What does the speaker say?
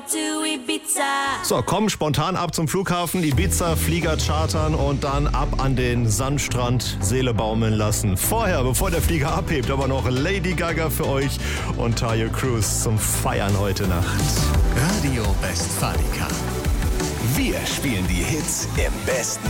So, komm spontan ab zum Flughafen, Ibiza, Flieger chartern und dann ab an den Sandstrand, Seele baumeln lassen. Vorher, bevor der Flieger abhebt, aber noch Lady Gaga für euch und Tayo Cruz zum Feiern heute Nacht. Radio Westfalica. Wir spielen die Hits im besten